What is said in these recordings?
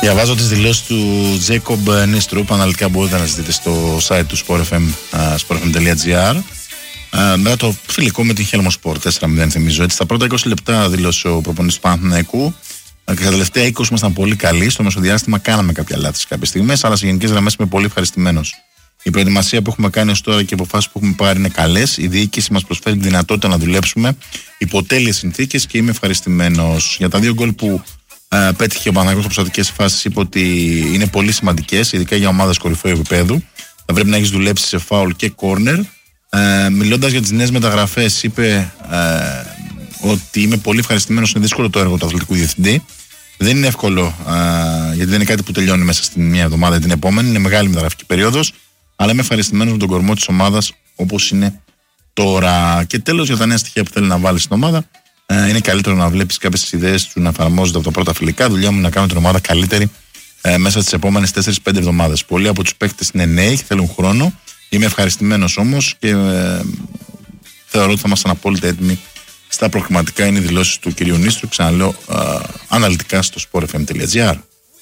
Διαβάζω τις δηλώσεις του Τζέικομπ Νίστρουπ. Αναλυτικά μπορείτε να ζητείτε στο site του sportfm.gr. Μετά το φιλικό με την Χέλμο Σπορτ 4-0, θυμίζω. Έτσι, στα πρώτα 20 λεπτά δήλωσε ο προπονητής του Παναθηναϊκού. Και στα τελευταία 20 ήμασταν πολύ καλοί. Στο μεσοδιάστημα κάναμε κάποια λάθη σε κάποιες στιγμές, αλλά σε γενικές γραμμές είμαι πολύ ευχαριστημένος. Η προετοιμασία που έχουμε κάνει ως τώρα και οι αποφάσεις που έχουμε πάρει είναι καλές. Η διοίκηση μας προσφέρει τη δυνατότητα να δουλέψουμε υπό τέλειες συνθήκες και είμαι ευχαριστημένος. Για τα 2 γκολ που πέτυχε ο Παναθηναϊκός από προστατικές φάσεις, είπε ότι είναι πολύ σημαντικές, ειδικά για ομάδες κορυφαίου επίπεδου. Θα πρέπει να έχεις δουλέψει σε φάουλ και κόρνερ. Μιλώντας για τις νέες μεταγραφές, είπε ότι είμαι πολύ ευχαριστημένος. Είναι δύσκολο το έργο του αθλητικού διευθυντή. Δεν είναι εύκολο, γιατί δεν είναι κάτι που τελειώνει μέσα στην μία εβδομάδα ή την επόμενη. Είναι μεγάλη μεταγραφική περίοδος. Αλλά είμαι ευχαριστημένος με τον κορμό της ομάδας όπως είναι τώρα. Και τέλος, για τα νέα στοιχεία που θέλει να βάλει στην ομάδα, είναι καλύτερο να βλέπεις κάποιες ιδέες του να εφαρμόζονται από τα πρώτα φιλικά. Δουλειά μου είναι να κάνω την ομάδα καλύτερη μέσα στις επόμενες 4-5 εβδομάδες. Πολλοί από τους παίκτες είναι νέοι και θέλουν χρόνο. Είμαι ευχαριστημένος όμως και θεωρώ ότι θα ήμασταν απόλυτα έτοιμοι στα προκριματικά. Είναι οι δηλώσεις του κυρίου Νίστρου. Ξαναλέω αναλυτικά στο sportfm.gr.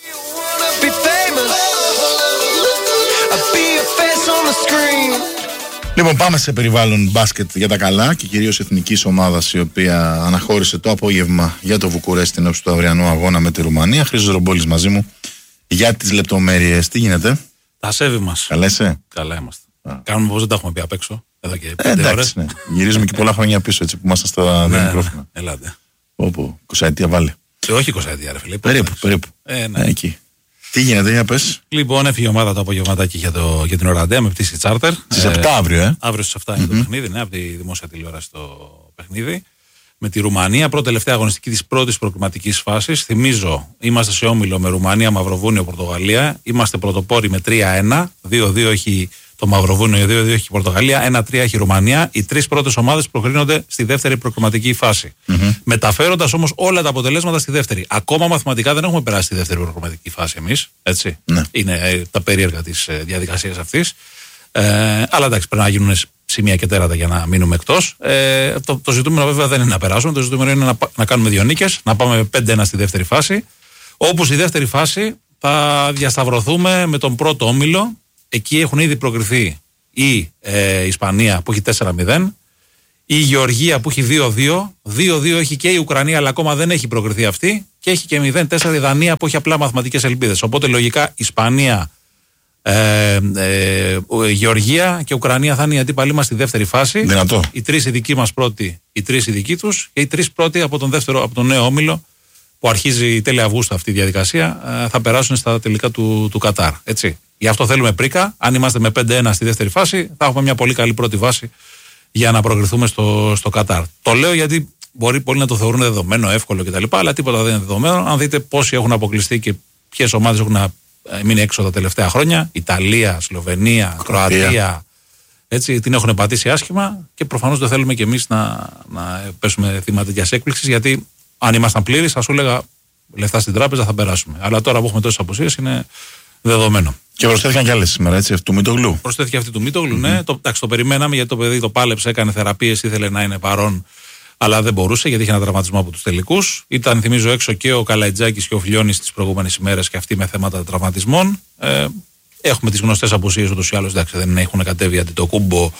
Λοιπόν, πάμε σε περιβάλλον μπάσκετ για τα καλά και κυρίως εθνικής ομάδας, η οποία αναχώρησε το απόγευμα για το Βουκουρέστι την όψη του αυριανού αγώνα με τη Ρουμανία. Χρήστος Ρομπόλης μαζί μου για τις λεπτομέρειες. Τι γίνεται? Τα σέβη μας. Καλά είσαι? Καλά είμαστε. Κάνουμε πως δεν τα έχουμε πει απ' έξω εδώ και 5 ώρες. Ναι. Γυρίζουμε και πολλά χρόνια πίσω, έτσι, που ήμασταν στα μικρόφωνα. Ελάτε. Όπου, 20 βάλε. Όχι 20 ρε φίλε. Περίπου. Ναι. Εκεί. Τι γίνεται, για πες? Λοιπόν, έφυγε η ομάδα το απογευματάκι για την Οραντέα με πτήση τσάρτερ. Στις 7 αύριο, Αύριο στις 7 είναι το παιχνίδι, ναι, από τη δημόσια τηλεόραση το παιχνίδι. Με τη Ρουμανία, πρώτη τελευταία αγωνιστική της πρώτης προκριματικής φάσης. Θυμίζω, είμαστε σε όμιλο με Ρουμανία, Μαυροβούνιο, Πορτογαλία. Είμαστε πρωτοπόροι με 3-1. 2-2 έχει το Μαυροβούνιο, 2-2 έχει η Πορτογαλία, 1-3 έχει η Ρουμανία. Οι 3 πρώτες ομάδες προκρίνονται στη δεύτερη προκριματική φάση. Μεταφέροντας όμως όλα τα αποτελέσματα στη δεύτερη. Ακόμα μαθηματικά δεν έχουμε περάσει στη δεύτερη προκριματική φάση εμείς. Έτσι. Ναι. Είναι τα περίεργα της διαδικασίας αυτής. Αλλά εντάξει, πρέπει να γίνουν σημεία και τέρατα για να μείνουμε εκτός. Το ζητούμενο βέβαια δεν είναι να περάσουμε. Το ζητούμενο είναι να κάνουμε 2 νίκες, να πάμε 5-1 στη δεύτερη φάση. Όπου στη δεύτερη φάση θα διασταυρωθούμε με τον πρώτο όμιλο. Εκεί έχουν ήδη προκριθεί η Ισπανία που έχει 4-0, η Γεωργία που έχει 2-2, 2-2 έχει και η Ουκρανία, αλλά ακόμα δεν έχει προκριθεί αυτή, και έχει και 0-4 η Δανία που έχει απλά μαθηματικές ελπίδες. Οπότε λογικά Ισπανία, Γεωργία και Ουκρανία θα είναι οι αντίπαλοι μας στη δεύτερη φάση. Δυνατό. Οι 3 οι δικοί μας πρώτοι, οι 3 οι δικοί τους και οι 3 πρώτοι από τον νέο όμιλο που αρχίζει τέλη Αυγούστου αυτή η διαδικασία, θα περάσουν στα τελικά του Κατάρ. Έτσι. Γι' αυτό θέλουμε πρίκα. Αν είμαστε με 5-1 στη δεύτερη φάση, θα έχουμε μια πολύ καλή πρώτη βάση για να προκριθούμε στο Κατάρ. Το λέω γιατί μπορεί πολλοί να το θεωρούν δεδομένο, εύκολο κτλ. Αλλά τίποτα δεν είναι δεδομένο. Αν δείτε πόσοι έχουν αποκλειστεί και ποιες ομάδες έχουν μείνει έξω τα τελευταία χρόνια, Ιταλία, Σλοβενία, Κροατία, έτσι, την έχουν πατήσει άσχημα και προφανώς δεν θέλουμε κι εμείς να πέσουμε θύμα τέτοιας έκπληξης, γιατί αν ήμασταν πλήρεις, θα σου έλεγα λεφτά στην τράπεζα θα περάσουμε. Αλλά τώρα που έχουμε τόσες απουσίες είναι δεδομένο. Και προσθέθηκαν κι άλλες σήμερα, έτσι, αυτή του Μητογλου. Προσθέθηκε αυτή του Μητογλου, ναι. Το περιμέναμε, γιατί το παιδί το πάλεψε, έκανε θεραπείες, ήθελε να είναι παρόν, αλλά δεν μπορούσε γιατί είχε ένα τραυματισμό από τους τελικούς. Ήταν, θυμίζω, έξω και ο Καλαϊτζάκης και ο Φιλιώνης τις προηγούμενες ημέρες και αυτοί με θέματα τραυματισμών. Έχουμε τις γνωστές απουσίες ούτως ή άλλως. Εντάξει, δεν έχουν κατέβει Αντιτοκούμπο,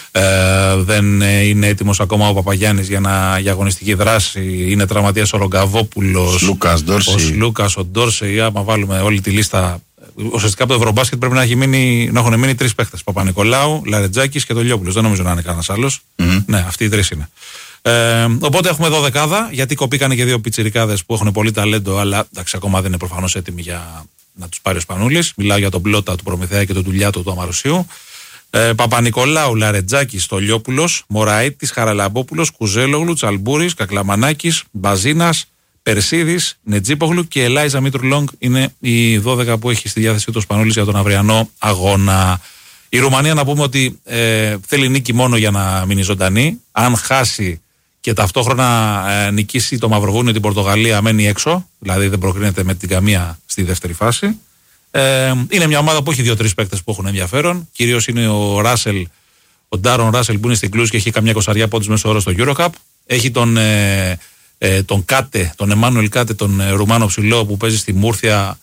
δεν είναι έτοιμος ακόμα ο Παπαγιάννης για αγωνιστική δράση. Είναι τραυματίας ο Ρογκαβόπουλος, ο Λούκας, ο Ντόρσεϊ. Άμα βάλουμε όλη τη λίστα, ουσιαστικά από το Ευρωμπάσκετ πρέπει να έχουν μείνει 3 παίχτες. Παπα-Νικολάου, Λαρετζάκης και Τολιόπουλος. Δεν νομίζω να είναι κανένας άλλος. Ναι, αυτοί οι 3 είναι. Οπότε έχουμε 12, γιατί κοπήκανε και 2 πιτσιρικάδες που έχουν πολύ ταλέντο, αλλά εντάξει, ακόμα δεν είναι προφανώς έτοιμοι για να τους πάρει ο Σπανούλης. Μιλάω για τον Πλότα του Προμηθέα και τον Τουλιάτο του Αμαρουσίου. Παπα-Νικολάου, Λαρετζάκης, Τολιόπουλος, Μωραΐτης, Χαραλαμπόπουλος, Κουζέλογλου, Τσαλμπούρης, Κακλαμανάκης, Μπαζίνας, Περσίδης, Νετζίπογλου και Ελάιζα Μήτρου-Λόγκ είναι οι 12 που έχει στη διάθεσή του ο Σπανούλης για τον αυριανό αγώνα. Η Ρουμανία, να πούμε ότι θέλει νίκη μόνο για να μείνει ζωντανή. Αν χάσει και ταυτόχρονα νικήσει το Μαυροβούνιο την Πορτογαλία, μένει έξω, δηλαδή δεν προκρίνεται με την καμία στη δεύτερη φάση. Είναι μια ομάδα που έχει 2-3 παίκτες που έχουν ενδιαφέρον. Κυρίως είναι ο Ράσελ, ο Ντάρον Ράσελ που είναι στην Κλούζ και έχει καμιά 20 πόντους μέσω όρο στο EuroCup. Έχει τον Κάτε, τον Εμμάνουελ Κάτε, τον Ρουμάνο ψηλό που παίζει στη Μούρθια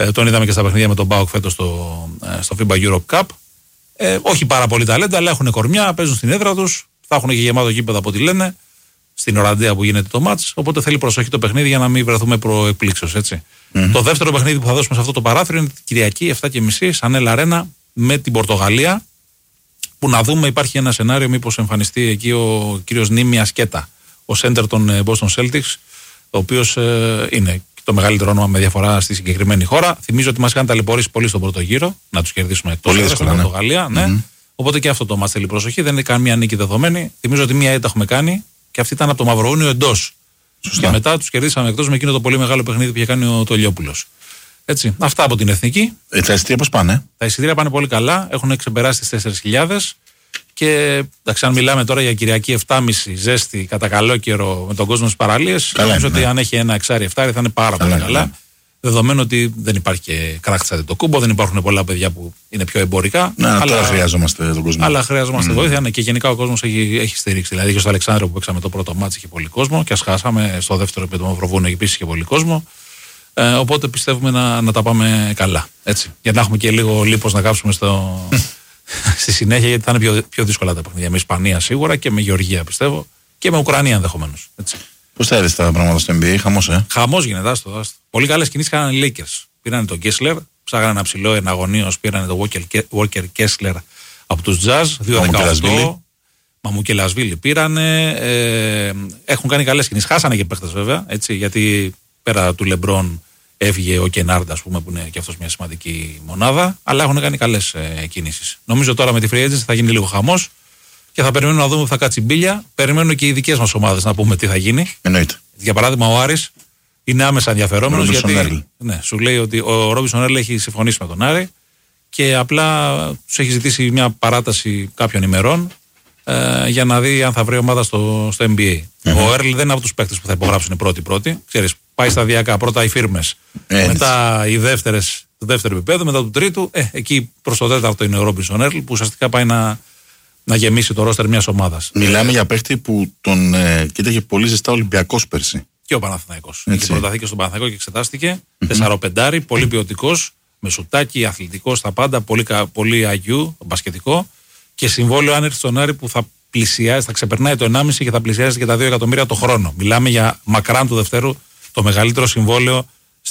Τον είδαμε και στα παιχνίδια με τον ΠΑΟΚ φέτος στο FIBA Europe Cup. Όχι πάρα πολύ ταλέντα, αλλά έχουν κορμιά, παίζουν στην έδρα τους. Θα έχουν και γεμάτο γήπεδο από ό,τι λένε. Στην Οραντέα που γίνεται το μάτς. Οπότε θέλει προσοχή το παιχνίδι για να μην βρεθούμε προεκπλήξεως, έτσι. Το δεύτερο παιχνίδι που θα δώσουμε σε αυτό το παράθυρο είναι την Κυριακή 7:30 σαν Ελ Αρένα με την Πορτογαλία. Που να δούμε, υπάρχει ένα σενάριο μήπως εμφανιστεί εκεί ο κύριος Νίμι Ασκέτα, ο center των Boston Celtics, ο οποίος είναι το μεγαλύτερο όνομα με διαφορά στη συγκεκριμένη χώρα. Θυμίζω ότι μας είχαν ταλαιπωρήσει πολύ στον πρώτο γύρο, να τους κερδίσουμε εκτός έδρας στην Πορτογαλία. Ναι. Οπότε και αυτό το μας θέλει προσοχή. Δεν είναι καμία νίκη δεδομένη. Θυμίζω ότι μία ήττα έχουμε κάνει και αυτή ήταν από το Μαυροούνιο εντός. Και μετά τους κερδίσαμε εκτός με εκείνο το πολύ μεγάλο παιχνίδι που είχε κάνει ο Τολιόπουλος. Έτσι. Αυτά από την Εθνική. Τα εισιτήρια πώς πάνε? Τα εισιτήρια πάνε πολύ καλά. Έχουν ξεπεράσει τις 4.000. Και εντάξει, αν μιλάμε τώρα για Κυριακή 7:30 ζέστη κατά καλό καιρό με τον κόσμο στις παραλίες, νομίζω ότι αν έχει ένα 6-7 θα είναι πάρα πολύ καλά. Δεδομένου ότι δεν υπάρχει και κράχτσα το κούμπο, δεν υπάρχουν πολλά παιδιά που είναι πιο εμπορικά. Τώρα χρειαζόμαστε τον κόσμο. Αλλά χρειαζόμαστε βοήθεια. Ναι, και γενικά ο κόσμος έχει στηρίξει. Δηλαδή και στο Αλεξάνδριο που παίξαμε το πρώτο μάτς είχε πολύ κόσμο, και ας χάσαμε στο δεύτερο με το Μαυροβούνιο επίσης είχε πολύ κόσμο. Οπότε πιστεύουμε να τα πάμε καλά. Έτσι. Για να έχουμε και λίγο λίπος να κάψουμε στη συνέχεια, γιατί θα είναι πιο δύσκολα τα παιχνίδια. Με Ισπανία σίγουρα και με Γεωργία πιστεύω και με Ουκρανία ενδεχομένως. Πώς θα έρθει τα πράγματα στο NBA, χαμός, Χαμός γίνεται, άστο. Πολύ καλές κινήσεις κάνανε οι Lakers. Πήραν τον Kessler, ψάγανε ένα ψηλό εναγωνίως, πήραν τον Walker Kessler από τους Jazz, 2-18. Μαμουκελασβίλη πήρανε. Έχουν κάνει καλές κινήσεις. Χάσανε και παίχτες βέβαια, έτσι, γιατί πέρα του Λεμπρόν έφυγε ο Κενάρντ, ας πούμε, που είναι και αυτός μια σημαντική μονάδα, αλλά έχουν κάνει καλές κινήσεις. Νομίζω τώρα με τη Free Agency θα γίνει λίγο χαμός και θα περιμένουμε να δούμε που θα κάτσει η μπίλια. Περιμένουν και οι δικές μας ομάδες να πούμε τι θα γίνει. Εννοείται. Για παράδειγμα, ο Άρης είναι άμεσα ενδιαφερόμενος, γιατί σου λέει ότι ο Ρόμπινσον Έρλ έχει συμφωνήσει με τον Άρη και απλά τους έχει ζητήσει μια παράταση κάποιων ημερών για να δει αν θα βρει ομάδα στο NBA. Ο Έρλ δεν είναι από τους παίκτες που θα υπογράψουν πρώτη. Ξέρεις, πάει σταδιακά. Πρώτα οι φίρμες, μετά οι δεύτερες του δεύτερου επίπεδου, μετά του τρίτου. Εκεί προς το τέταρτο είναι ο Ρόμπινσον Έρλ, που ουσιαστικά πάει να γεμίσει το ρόστερ μιας ομάδας. Μιλάμε για παίκτη που τον κοίταγε πολύ ζεστά Ολυμπιακός πέρσι. Και ο Παναθηναϊκός. Είχε προταθεί και στον Παναθηναϊκό και εξετάστηκε. 4-5, πολύ ποιοτικός, με σουτάκι, αθλητικός στα πάντα, πολύ αγιού, μπασκετικό. Και συμβόλαιο αν έρθει στον Άρη που θα πλησιάζει, θα ξεπερνάει το 1,5 και θα πλησιάζει και τα 2 εκατομμύρια το χρόνο. Μιλάμε για μακράν του Δευτέρου το μεγαλύτερο συμβόλαιο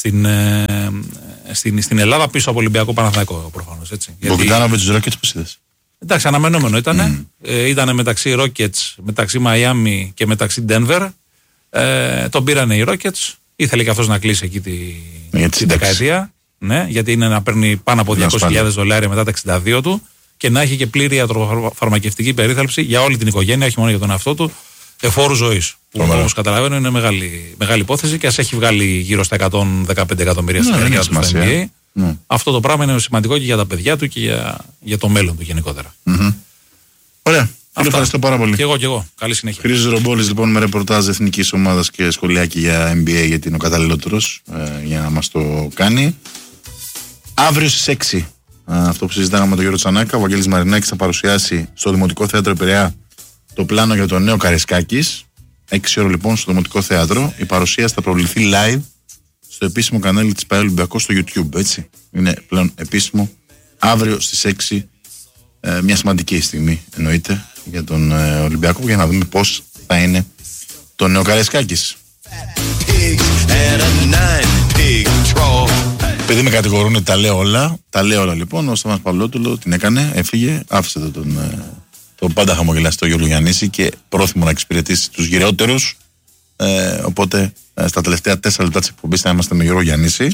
στην Ελλάδα πίσω από Ολυμπιακό Παναθηναϊκό προφανώς. Μπογκντάνοβιτς Rockets πώς είδες? Εντάξει, αναμενόμενο ήταν. Ήταν μεταξύ Rockets, μεταξύ Μαϊάμι και μεταξύ Denver. Τον πήρανε οι Rockets. Ήθελε και αυτός να κλείσει εκεί τη δεκαετία. Ναι, γιατί είναι να παίρνει πάνω από $200,000 μετά τα 62 του και να έχει και πλήρη ιατροφαρμακευτική περίθαλψη για όλη την οικογένεια, όχι μόνο για τον εαυτό του, εφόρου ζωής. Που όπως καταλαβαίνω είναι μεγάλη υπόθεση και ας έχει βγάλει γύρω στα 115 εκατομμύρια στην καριέρα του στο NBA. Αυτό το πράγμα είναι σημαντικό και για τα παιδιά του και για το μέλλον του γενικότερα. Ωραία. Ευχαριστώ πάρα πολύ. Και εγώ. Καλή συνέχεια. Χρήστος Ρομπόλης, λοιπόν, με ρεπορτάζ εθνικής ομάδας και σχολιάκι για NBA, γιατί είναι ο καταλληλότερος για να μας το κάνει. Αύριο στις 6, αυτό που συζητάγαμε με τον Γιώργο Τσανάκα, ο Βαγγέλης Μαρινάκης θα παρουσιάσει στο Δημοτικό Θέατρο Πειραιά το πλάνο για τον νέο Καρεσκάκης. 6 ώρα λοιπόν στο Δημοτικό Θέατρο. Η παρουσίαση θα προβληθεί live στο επίσημο κανάλι της ΠΑΕ Ολυμπιακός στο YouTube. Έτσι. Είναι πλέον επίσημο. Αύριο στις 6, μια σημαντική στιγμή εννοείται για τον Ολυμπιακό, για να δούμε πώς θα είναι το νέο Καρεσκάκης. Επειδή με κατηγορούν ότι τα λέω όλα λοιπόν, ο Στέφανος Παυλότουλο την έκανε, έφυγε, άφησε τον πάντα χαμογελαστό Γιώργο Γιαννίση και πρόθυμο να εξυπηρετήσει τους γυρεότερους. Οπότε στα τελευταία 4 λεπτά της εκπομπής θα είμαστε με Γιώργο Γιαννίση.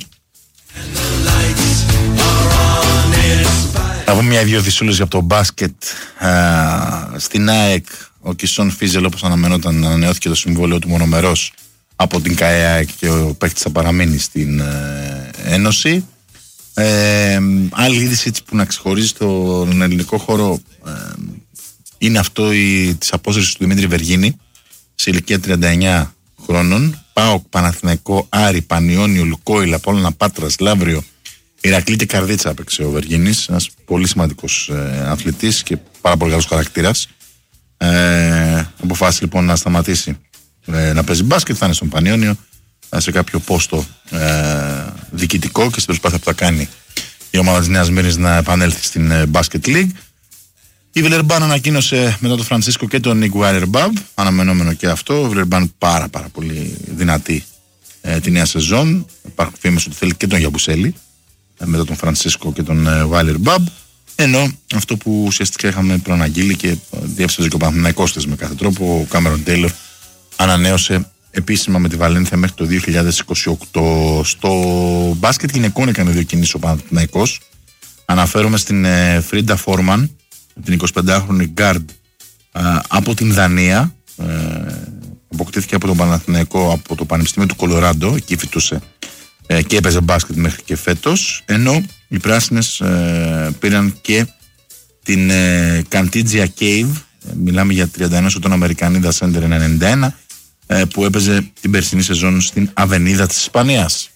Θα πούμε μια-δύο δισούλες για το μπάσκετ. Στην ΑΕΚ ο Κισόν Φίζελ, όπως αναμενόταν, ανανεώθηκε το συμβόλαιο του μονομερός από την ΚΑΕΑΕΚ και ο παίκτης θα παραμείνει στην Ένωση. Άλλη είδηση που να ξεχωρίζει στον ελληνικό χώρο είναι αυτό της απόσυρσης του Δημήτρη Βεργίνη σε ηλικία 39 χρόνων. ΠΑΟΚ, Παναθηναϊκό, Άρη, Πανιόνιο, Λουκόιλ, Απόλλωνα Πάτρας, Λαύριο, Ηρακλή και Καρδίτσα έπαιξε ο Βεργίνης, ένας πολύ σημαντικός αθλητής και πάρα πολύ καλός χαρακτήρας. Αποφάσισε λοιπόν να σταματήσει να παίζει μπάσκετ, θα είναι στον Πανιόνιο σε κάποιο πόστο διοικητικό και στην προσπάθεια που θα κάνει η ομάδα της Νέας Μύρνης να επανέλθει στην Basket League. Η Βιλερμπάν ανακοίνωσε μετά τον Φρανσίσκο και τον Νικ Βάιλερμπαμπ, αναμενόμενο και αυτό. Η Βιλερμπάν πάρα πολύ δυνατή τη νέα σεζόν. Υπάρχουν φήμες ότι θέλει και τον Γιαμπουσέλη μετά τον Φρανσίσκο και τον Βάιλερμπαμπ. Ενώ αυτό που ουσιαστικά είχαμε προαναγγείλει και διέψευσε και ο Παναθηναϊκός με κάθε τρόπο, ο Κάμερον Τέιλορ ανανέωσε επίσημα με τη Βαλένθια μέχρι το 2028. Στο μπάσκετ γυναικών έκανε 2 κινήσεις ο Παναθηναϊκός. Αναφέρομαι στην Φρίντα Φόρμαν, την 25χρονη guard από την Δανία. Αποκτήθηκε από τον Παναθηναϊκό από το Πανεπιστήμιο του Κολοράντο, εκεί φοιτούσε και έπαιζε μπάσκετ μέχρι και φέτος. Ενώ οι πράσινες πήραν και την Καντίτζια Cave, μιλάμε για 31 ετών Αμερικανίδα center 91, που έπαιζε την περσινή σεζόν στην Αβενίδα της Ισπανίας.